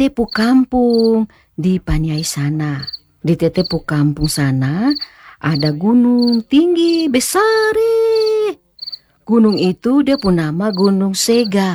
tepu kampung di Paniai sana. Di tetepu kampung sana ada gunung tinggi besar. Gunung itu dia pun nama Gunung Sega.